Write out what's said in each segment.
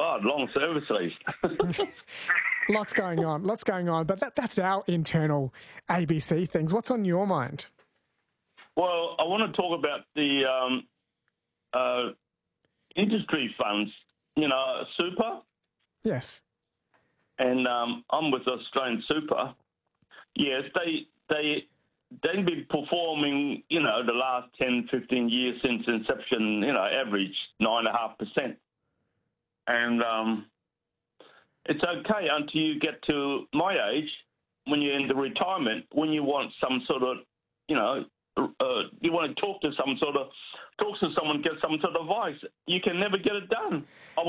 God, long service lease. Lots going on. But that's our internal ABC things. What's on your mind? Well, I want to talk about the industry funds, super. Yes. And I'm with Australian Super. Yes, they've been performing, the last 10, 15 years since inception, average 9.5%. And it's okay until you get to my age, when you're into retirement, when you want some sort of, you want to talk to someone, get some sort of advice. You can never get it done.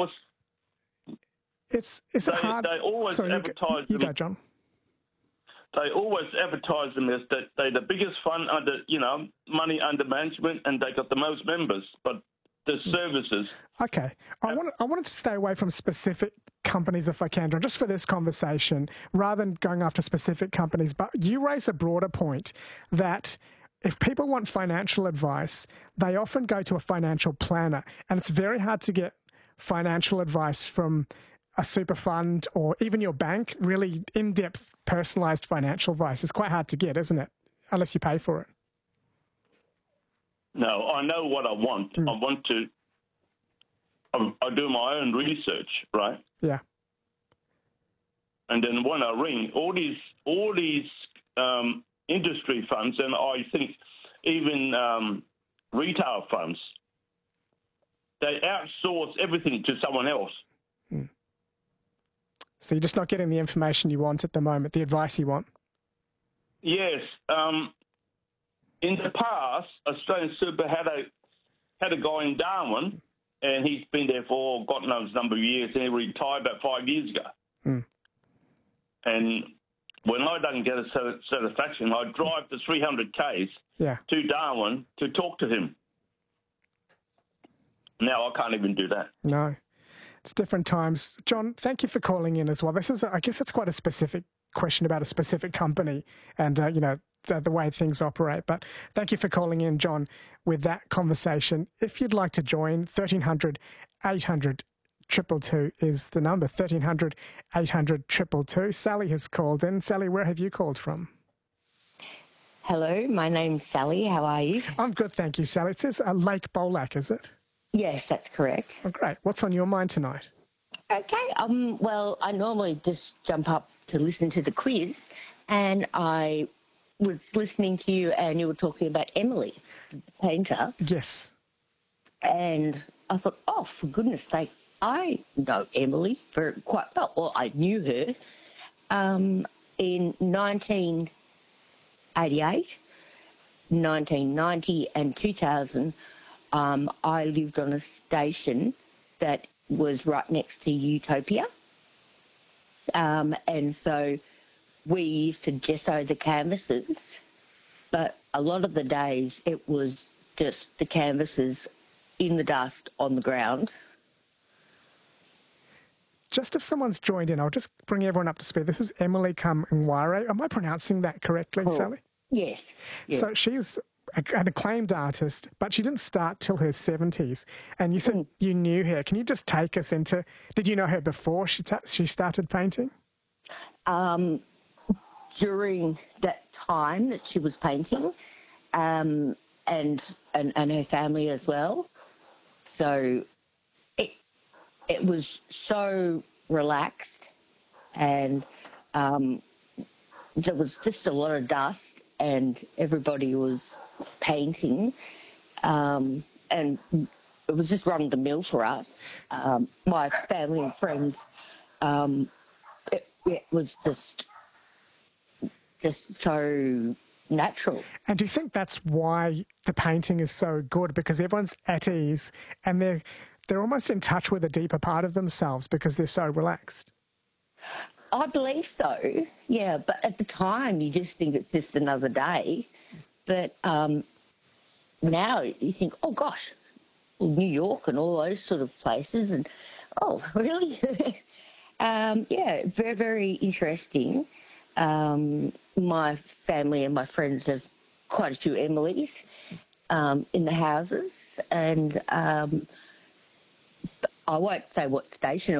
It's hard. They always advertise you them. go, John. They always advertise them as that they're the biggest fund under, money under management, and they got the most members. But the services. Okay, I wanted to stay away from specific companies if I can, John, just for this conversation, rather than going after specific companies. But you raise a broader point that if people want financial advice, they often go to a financial planner, and it's very hard to get financial advice from a super fund or even your bank. Really in-depth, personalised financial advice is quite hard to get, isn't it? Unless you pay for it. No, I know what I want. I want to. I do my own research, right? Yeah. And then when I ring, all these industry funds, and I think even retail funds, they outsource everything to someone else. So you're just not getting the information you want at the moment, the advice you want? Yes. In the past, Australian Super had a guy in Darwin, and he's been there for God knows number of years, and he retired about 5 years ago. And when I don't get a satisfaction, I drive the 300 Ks to Darwin to talk to him. Now I can't even do that. No. It's different times. John, thank you for calling in as well. I guess it's quite a specific question about a specific company and, the way things operate. But thank you for calling in, John, with that conversation. If you'd like to join, 1300 800 222 is the number, 1300 800 222. Sally has called in. Sally, where have you called from? Hello, my name's Sally. How are you? I'm good, thank you, Sally. It says Lake Bolac, is it? Yes, that's correct. Oh, great. What's on your mind tonight? Okay. Well, I normally just jump up to listen to the quiz, and I was listening to you, and you were talking about Emily, the painter. Yes. And I thought, oh, for goodness sake, I know Emily quite well. Well, I knew her. In 1988, 1990, and 2000. I lived on a station that was right next to Utopia. And so we used to gesso the canvases, but a lot of the days it was just the canvases in the dust on the ground. Just if someone's joined in, I'll just bring everyone up to speed. This is Emily Kamware. Am I pronouncing that correctly, Sally? Yes. So she was an acclaimed artist, but she didn't start till her 70s. And you said you knew her. Can you just take us into, did you know her before she started painting? During that time that she was painting, and her family as well. So it was so relaxed, and there was just a lot of dust, and everybody was painting, and it was just run of the mill for us. My family and friends, it was just so natural. And do you think that's why the painting is so good? Because everyone's at ease and they're almost in touch with a deeper part of themselves because they're so relaxed. I believe so, yeah. But at the time, you just think it's just another day. But now you think, oh, gosh, New York and all those sort of places. And, oh, really? Yeah, very, very interesting. My family and my friends have quite a few Emilys in the houses. And I won't say what station